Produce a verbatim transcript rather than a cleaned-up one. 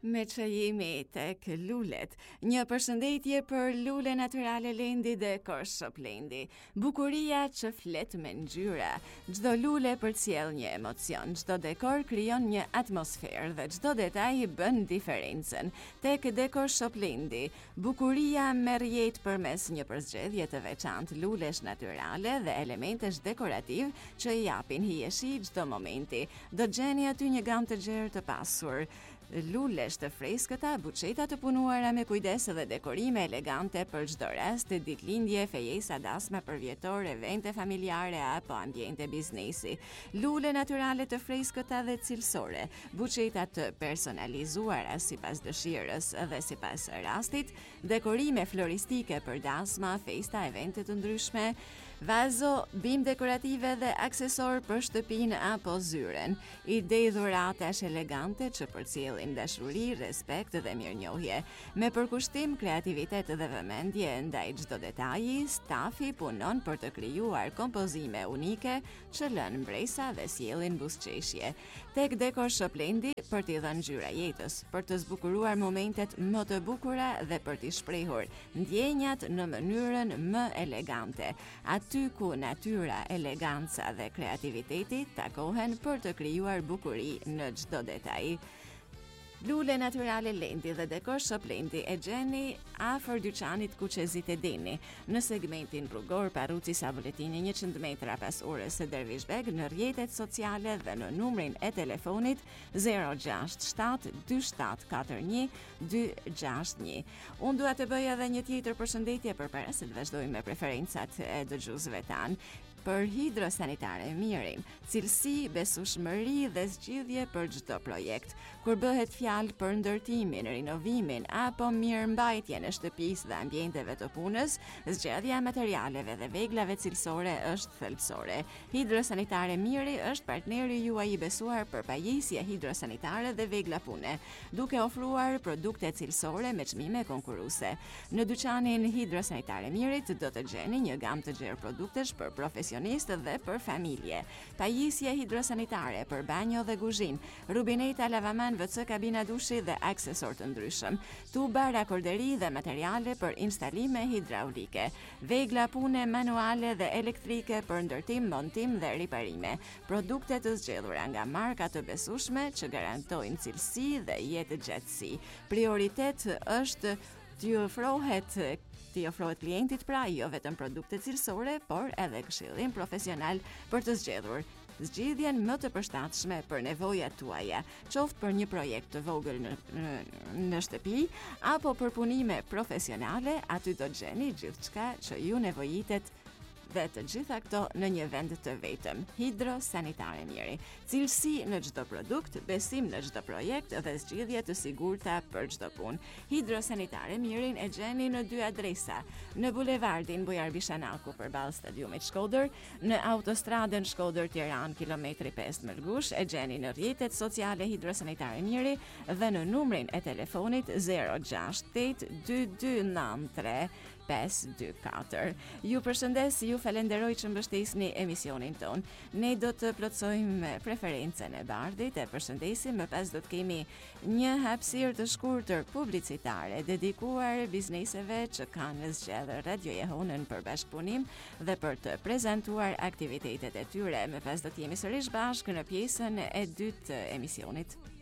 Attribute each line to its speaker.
Speaker 1: Me që jemi tek lulet, një përshëndetje për lule naturale Lendi dhe Korshop Lendi. Bukuria që flet me ngjyra. Çdo lule përcjell një emocion, çdo dekor krijon një atmosferë dhe çdo detaj bën diferencën. Tek Dekor Shop Lendi, bukuria merr jetë përmes një përzgjedhje të veçantë lulesh natyrale dhe elementesh dekorativ që i japin hijeshi çdo momenti. Do gjeni aty një gamë të gjerë të pasur, lulesh të freskëta, buçeta të punuara me kujdes dhe dekorime elegante për çdo rast, ditëlindje, fejesa dasma për vjetor, evente familjare apo ambiente biznesi. Lule natyrale të freskëta dhe cilësore, buçeta të personalizuara sipas dëshirës dhe sipas rastit, dekorime floristike për dasma, festa, evente të ndryshme, vazo, bim dekorative dhe aksesor për shtëpinë apo zyren. Ide dhuratash elegante që përcjellin dashuri, respekt dhe mirënjohje. Me përkushtim, kreativitet dhe vëmendje ndaj çdo detaji, stafi punon për të krijuar kompozime unike që lënë mbresa dhe sjellin buzëqeshje. Tek Dekor Shop Lendi, për t'i dhënë ngjyra jetës, për të zbukuruar momentet më të bukura dhe për t'i shprehur ndjenjat në mënyrën më elegante. Aty ku natyra, eleganca dhe kreativiteti takohen për të krijuar bukuri në çdo detaj. Lule natyrale Lendi dhe Dekor Shop Lendi e gjeni afër dyqanit Kuqezit e Deni, në segmentin rrugor Parruci Savoletini njëqind metra pas orës së Dervishbeg, në rrjetet sociale dhe në numrin e telefonit zero gjasht shtat dy shtat katër një dy gjasht një. Unë dua të bëj edhe një tjetër përshëndetje përpara se të vazhdojmë me preferencat e dëgjuesve tan. Për hidrosanitare Mirin, cilësi, besueshmëri dhe zgjidhje për çdo projekt. Kur bëhet fjalë për ndërtimin, rinovimin apo mirëmbajtjen e shtëpisë dhe ambienteve të punës, zgjedhja e materialeve dhe veglave cilësore është thelbësore. Hidrosanitare Miri është partneri juaj i besuar për pajisje hidrosanitare dhe vegla pune, duke ofruar produkte cilësore me çmime konkurruese. Në dyqanin Hidrosanitare Mirit do të gjeni një gamë të gjerë produktesh për profesionistë dhe për familje. Pajisje hidrosanitare për banjo dhe kuzhinë, rubineta, lavaman, ve ce, kabina dushi dhe aksesor të ndryshëm, tuba, rakorderi dhe materiale për instalime hidraulike, vegla pune manuale dhe elektrike për ndërtim, montim dhe riparime, produkte të zgjedhura nga marka të besueshme që garantojnë cilësi dhe jetë gjatësi. Prioritet është t'ju ofrohet Ti ofrohet klientit pra jo vetëm produkte cilësore, por edhe këshillim profesional për të zgjedhur zgjidhjen më të përshtatshme për nevojat tuaja, qoftë për një projekt të vogël në, në, në shtëpi, apo për punime profesionale, aty do gjeni gjithçka që ju nevojitet dhe të gjitha këto në një vend të vetëm. Hidrosanitare Miri. Cilësi në çdo produkt, besim në çdo projekt dhe zgjidhje të sigurta për çdo punë. Hidrosanitare Mirin e gjeni në dy adresa: në bulevardin Bujar Bishanaku përballë stadiumit Shkodër, në autostradën Shkodër-Tiranë kilometri pesë Mërgush, e gjeni në rrjetet sociale Hidrosanitare Miri dhe në numrin e telefonit zero gjasht tet dy dy nënt tre pesë dy katër. Ju përshëndes, ju falenderoj që mbështesni emisionin ton. Ne do të plotësojmë preferencën e bardhit, e përshëndesim, më pas do të kemi një hapësirë të shkurtër publicitare dedikuar bizneseve që kanë zgjedhur Radio Jehonën për bashkëpunim dhe për të prezantuar aktivitetet e tyre. Më pas do të jemi sërish bashkë në pjesën e dytë të emisionit.